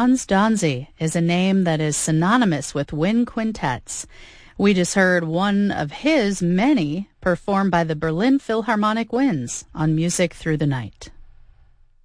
Franz Danzy is a name that is synonymous with wind quintets. We just heard one of his many performed by the Berlin Philharmonic Winds on Music Through the Night.